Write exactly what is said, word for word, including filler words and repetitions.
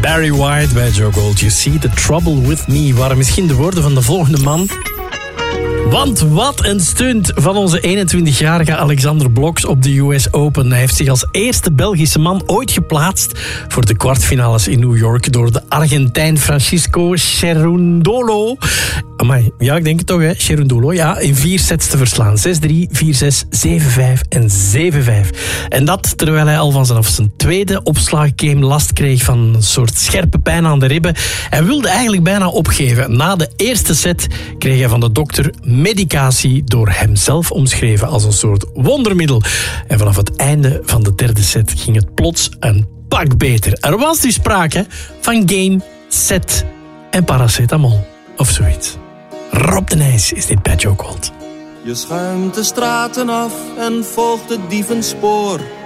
Barry White bij Joe Gold. You see the trouble with me waren misschien de woorden van de volgende man. Want wat een stunt van onze eenentwintigjarige Alexander Blok op de U S Open. Hij heeft zich als eerste Belgische man ooit geplaatst voor de kwartfinales in New York door de Argentijn Francisco Cerundolo. Amai, ja, ik denk het toch, hè? Cerundolo, ja, in vier sets te verslaan. zes drie, vier zes, zeven vijf en zeven vijf. En dat terwijl hij al vanaf zijn tweede opslaggame last kreeg van een soort scherpe pijn aan de ribben. Hij wilde eigenlijk bijna opgeven. Na de eerste set kreeg hij van de dokter medicatie door hemzelf omschreven als een soort wondermiddel. En vanaf het einde van de derde set ging het plots een pak beter. Er was dus sprake van game, set en paracetamol of zoiets. Rob de Nijs is dit bij Joe Gold. Je schuimt de straten af en volgt het dievenspoor.